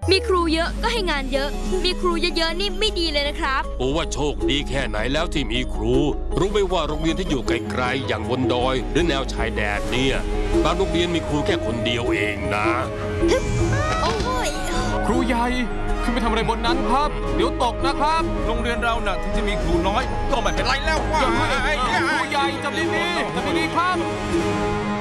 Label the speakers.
Speaker 1: มีครูเยอะก็ให้งานเยอะ มีครูเยอะๆนี่ไม่ดีเลยนะครับ
Speaker 2: โอ้ว่าโชคดีแค่ไหนแล้วที่มีครู รู้ไหมว่าโรงเรียนที่อยู่ไกลๆอย่างบนดอยหรือแนวชายแดนเนี่ยบางโรงเรียนมีครูแค่คนเดียวเองนะ
Speaker 1: โอ้ย
Speaker 3: ครูใหญ่ขึ้นไปทำอะไรบนนั้นครับ เดี๋ยวตกนะครับ
Speaker 4: โรงเรียนเราน่ะถึงจะมีครูน้อยก็ไม่เป็นไรแล้วว่า
Speaker 3: ครูใหญ่จับดีๆครับ